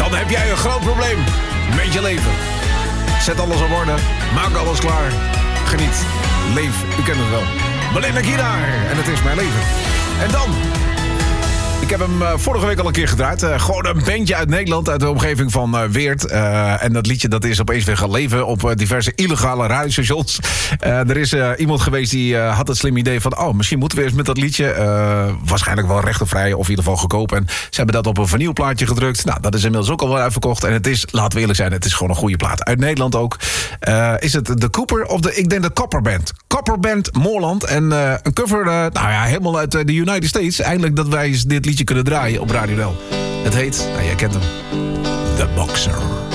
dan heb jij een groot probleem met je leven. Zet alles op orde, maak alles klaar. Geniet, leef, u kent het wel. Belinda Kienaar en het is mijn leven. En dan... Ik heb hem vorige week al een keer gedraaid. Gewoon een bandje uit Nederland, uit de omgeving van Weert. En dat liedje dat is opeens weer gaan leven op diverse illegale radiostations. Er is iemand geweest die had het slim idee van... misschien moeten we eens met dat liedje. Waarschijnlijk wel rechtenvrij of in ieder geval goedkoop. En ze hebben dat op een vinylplaatje gedrukt. Nou, dat is inmiddels ook al wel uitverkocht. En het is, laten we eerlijk zijn, het is gewoon een goede plaat. Uit Nederland ook. Is het de Cooper of ik denk de Copper Band. Copper Band Moorland. En een cover, helemaal uit de United States. Eindelijk dat wij dit liedje kunnen draaien op Radio Del. Het heet, jij kent hem, The Boxer.